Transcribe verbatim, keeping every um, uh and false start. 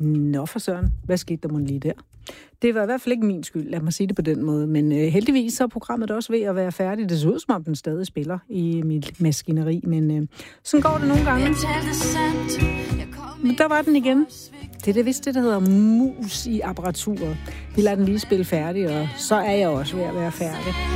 Nå for søren, hvad skete der mon lige der? Det var i hvert fald ikke min skyld, lad mig sige det på den måde. Men øh, heldigvis så er programmet også ved at være færdigt. Det ser ud som om den stadig spiller i mit maskineri, men øh, sådan går det nogle gange. Men der var den igen. Det er det vist det, der hedder mus i apparaturet. Vi lader den lige spille færdig, og så er jeg også ved at være færdig.